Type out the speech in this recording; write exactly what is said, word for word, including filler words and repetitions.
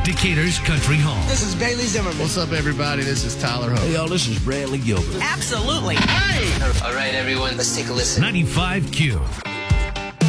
Decatur's Country Hall. This is Bailey Zimmerman. What's up, everybody? This is Tyler Hope. Hey, y'all, this is Brantley Gilbert. Absolutely. Hey! All right, everyone, let's take a listen. ninety-five Q.